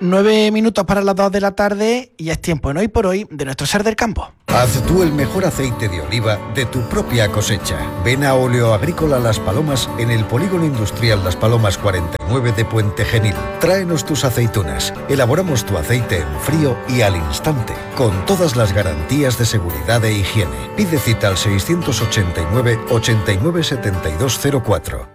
9 minutos para las 2 de la tarde y es tiempo en Hoy por Hoy de nuestro Ser del Campo. Haz tú el mejor aceite de oliva de tu propia cosecha. Ven a Óleo Agrícola Las Palomas en el Polígono Industrial Las Palomas 49 de Puente Genil. Tráenos tus aceitunas. Elaboramos tu aceite en frío y al instante, con todas las garantías de seguridad e higiene. Pide cita al 689 89 7204.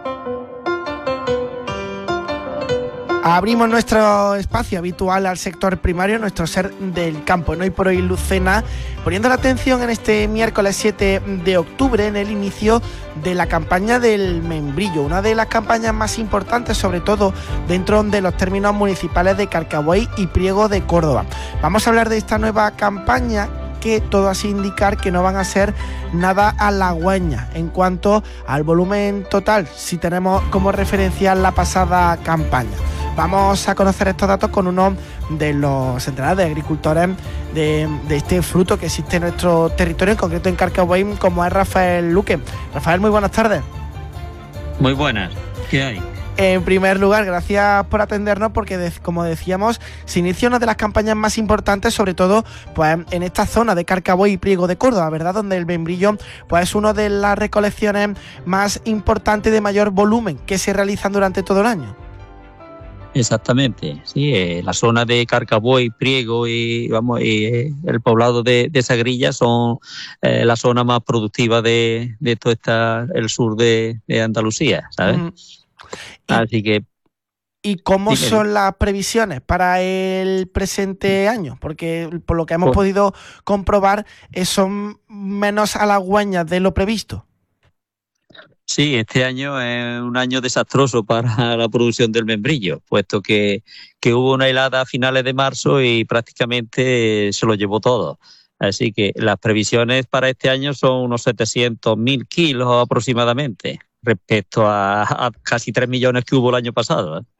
Abrimos nuestro espacio habitual al sector primario, nuestro Ser del Campo. En Hoy por Hoy Lucena, poniendo la atención en este miércoles 7 de octubre, en el inicio de la campaña del membrillo, una de las campañas más importantes, sobre todo dentro de los términos municipales de Carcabuey y Priego de Córdoba. Vamos a hablar de esta nueva campaña, que todo así indicar que no van a ser nada halagüeñas en cuanto al volumen total, si tenemos como referencia la pasada campaña. Vamos a conocer estos datos con uno de los centenares de agricultores de este fruto que existe en nuestro territorio, en concreto en Carcabuey, como es Rafael Luque. Rafael, muy buenas tardes. Muy buenas, ¿qué hay? En primer lugar, gracias por atendernos, porque como decíamos, se inicia una de las campañas más importantes, sobre todo pues en esta zona de Carcabuey y Priego de Córdoba, ¿verdad? Donde el membrillo pues es una de las recolecciones más importantes de mayor volumen que se realizan durante todo el año. Exactamente, sí, la zona de Carcabuey, Priego y el poblado de Sagrilla son la zona más productiva de todo el sur de Andalucía, ¿sabes? Así que... ¿Y cómo son las previsiones para el presente año? Porque por lo que hemos podido comprobar, son menos halagüeñas de lo previsto. Sí, este año es un año desastroso para la producción del membrillo, puesto que hubo una helada a finales de marzo y prácticamente se lo llevó todo. Así que las previsiones para este año son unos 700.000 kilos aproximadamente, respecto a casi 3 millones que hubo el año pasado, ¿eh?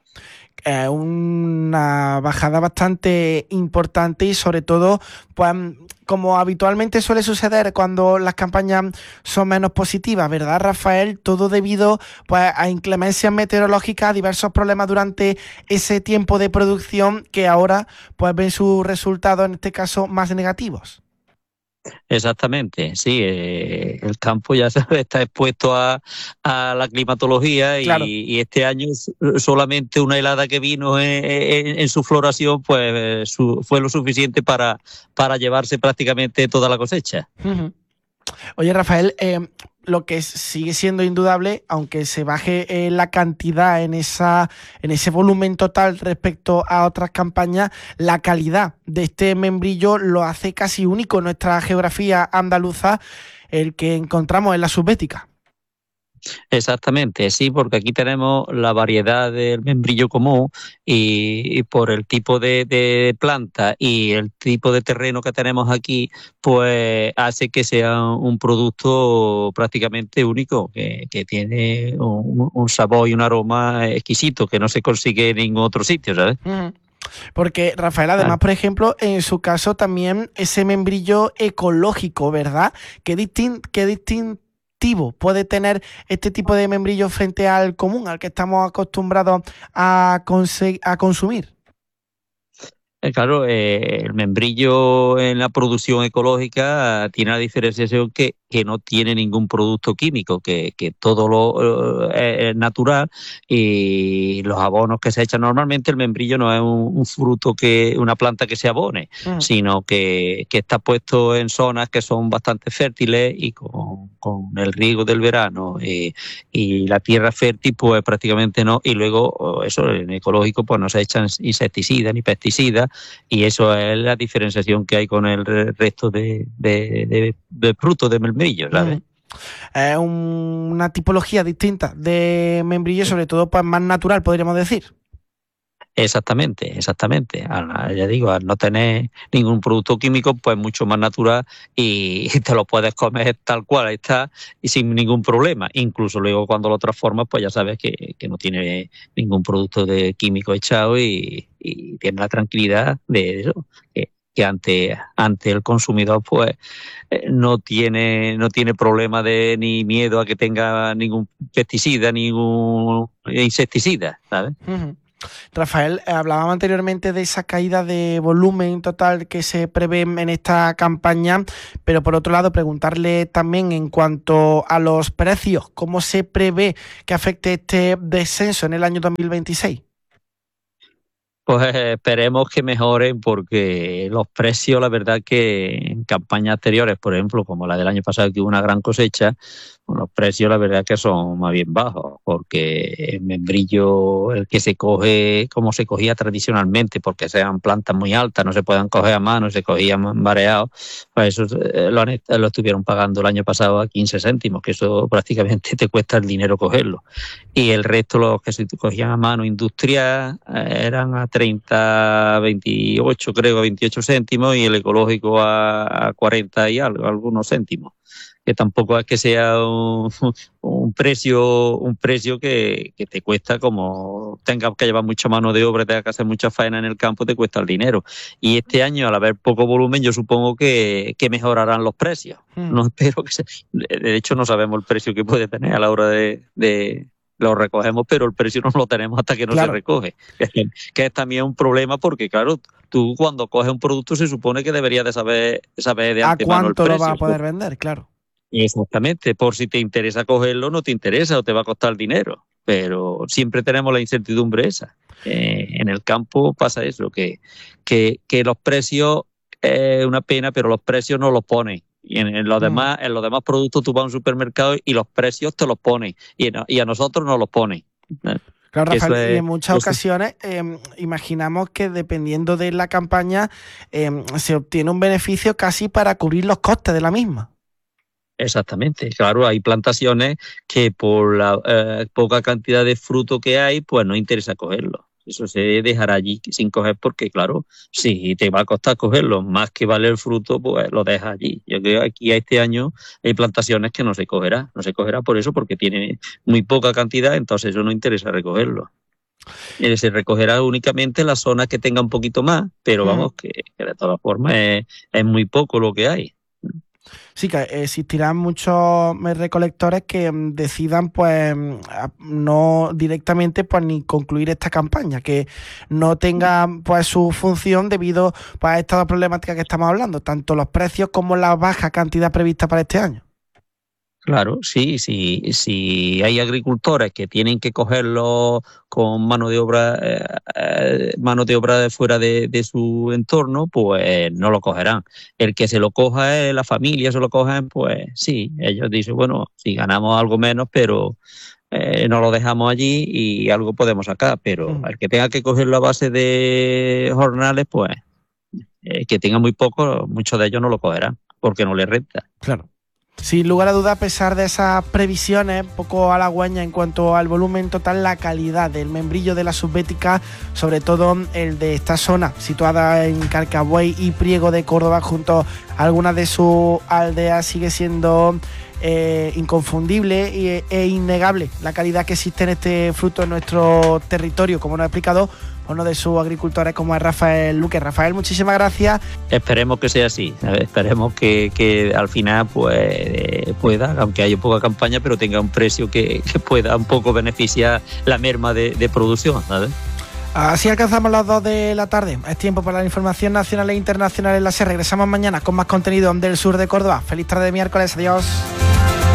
Una bajada bastante importante y sobre todo, pues como habitualmente suele suceder cuando las campañas son menos positivas, ¿verdad, Rafael? Todo debido pues a inclemencias meteorológicas, a diversos problemas durante ese tiempo de producción que ahora pues ven sus resultados, en este caso, más negativos. Exactamente, sí, el campo ya está expuesto a la climatología Claro. y este año solamente una helada que vino en su floración pues fue lo suficiente para llevarse prácticamente toda la cosecha. Uh-huh. Oye, Rafael, lo que sigue siendo indudable, aunque se baje la cantidad en ese volumen total respecto a otras campañas, la calidad de este membrillo lo hace casi único en nuestra geografía andaluza, el que encontramos en la subbética. Exactamente, sí, porque aquí tenemos la variedad del membrillo común y por el tipo de planta y el tipo de terreno que tenemos aquí, pues hace que sea un producto prácticamente único, que tiene un sabor y un aroma exquisito que no se consigue en ningún otro sitio, ¿sabes? Uh-huh. Porque, Rafael, además, por ejemplo, en su caso también ese membrillo ecológico, ¿verdad? ¿Qué distintivo puede tener este tipo de membrillo frente al común, al que estamos acostumbrados a consumir? Claro, el membrillo en la producción ecológica tiene la diferenciación que no tiene ningún producto químico, que todo lo es natural, y los abonos que se echan normalmente, el membrillo no es un fruto, una planta que se abone, sino que está puesto en zonas que son bastante fértiles y con el riego del verano y la tierra fértil pues prácticamente no, y luego eso en ecológico pues no se echan insecticidas ni pesticidas, y eso es la diferenciación que hay con el resto de frutos de membrillo, ¿sabes? Es una tipología distinta de membrillo, sobre todo pues más natural, podríamos decir. Exactamente. Ya digo, al no tener ningún producto químico, pues mucho más natural y te lo puedes comer tal cual está y sin ningún problema. Incluso luego cuando lo transformas, pues ya sabes que no tiene ningún producto de químico echado y tiene la tranquilidad de eso, que ante el consumidor pues no tiene problema de ni miedo a que tenga ningún pesticida, ningún insecticida, ¿sabes? Uh-huh. Rafael, hablábamos anteriormente de esa caída de volumen total que se prevé en esta campaña, pero por otro lado preguntarle también en cuanto a los precios, ¿cómo se prevé que afecte este descenso en el año 2026? Pues esperemos que mejoren, porque los precios, la verdad que en campañas anteriores, por ejemplo, como la del año pasado, que hubo una gran cosecha, los precios la verdad que son más bien bajos, porque el membrillo, el que se coge como se cogía tradicionalmente, porque sean plantas muy altas, no se puedan coger a mano, se cogían mareados, pues eso lo estuvieron pagando el año pasado a 15 céntimos, que eso prácticamente te cuesta el dinero cogerlo. Y el resto, los que se cogían a mano industrial, eran a 30, 28, creo, 28 céntimos, y el ecológico a 40 y algo, algunos céntimos. Que tampoco es que sea un precio que te cuesta, como tengas que llevar mucha mano de obra, tengas que hacer mucha faena en el campo, te cuesta el dinero. Y este año, al haber poco volumen, yo supongo que mejorarán los precios. No espero que de hecho, no sabemos el precio que puede tener a la hora de lo recogemos, pero el precio no lo tenemos hasta que no se recoge. Que es también un problema, porque claro, tú cuando coges un producto se supone que deberías de saber de antemano el precio. ¿A cuánto lo vas a poder vender? Claro. Exactamente, por si te interesa cogerlo, no te interesa o te va a costar dinero, pero siempre tenemos la incertidumbre esa. En el campo pasa eso, que los precios es una pena, pero los precios no los ponen. Y en los demás productos tú vas a un supermercado y los precios te los ponen, y a nosotros no los ponen. Claro, Rafael, y en muchas ocasiones imaginamos que dependiendo de la campaña se obtiene un beneficio casi para cubrir los costes de la misma. Exactamente, claro, hay plantaciones que por la poca cantidad de fruto que hay, pues no interesa cogerlo. Eso se dejará allí sin coger, porque claro, si te va a costar cogerlo más que vale el fruto, pues lo dejas allí. Yo creo que aquí este año hay plantaciones que no se cogerá por eso, porque tiene muy poca cantidad, entonces eso no interesa recogerlo. Se recogerá únicamente la zona que tenga un poquito más, pero vamos, que de todas formas es muy poco lo que hay. Sí, que existirán muchos recolectores que decidan pues no directamente pues ni concluir esta campaña, que no tenga pues su función debido pues, a esta problemática que estamos hablando, tanto los precios como la baja cantidad prevista para este año. Claro, sí, hay agricultores que tienen que cogerlo con mano de obra de fuera de su entorno, pues no lo cogerán. El que se lo coja es la familia, se lo cogen, pues sí, ellos dicen, bueno, si ganamos algo menos, pero no lo dejamos allí y algo podemos sacar, pero el que tenga que cogerlo a base de jornales, pues que tenga muy poco, muchos de ellos no lo cogerán, porque no les renta. Claro. Sin lugar a duda, a pesar de esas previsiones poco halagüeñas en cuanto al volumen total, la calidad del membrillo de la subbética, sobre todo el de esta zona situada en Carcabuey y Priego de Córdoba, junto a algunas de sus aldeas, sigue siendo inconfundible e innegable la calidad que existe en este fruto en nuestro territorio, como nos ha explicado uno de sus agricultores, como es Rafael Luque. Rafael, muchísimas gracias. Esperemos que sea así, esperemos que al final pues pueda, aunque haya poca campaña, pero tenga un precio que pueda un poco beneficiar la merma de producción, ¿sabes? Así alcanzamos las 2 de la tarde. Es tiempo para la información nacional e internacional en la SER. Regresamos mañana con más contenido del sur de Córdoba. Feliz tarde de miércoles. Adiós.